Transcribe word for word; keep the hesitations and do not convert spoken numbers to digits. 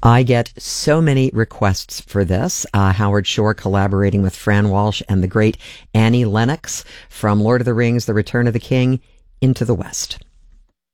I get so many requests for this. Uh, Howard Shore collaborating with Fran Walsh and the great Annie Lennox from Lord of the Rings, The Return of the King, Into the West.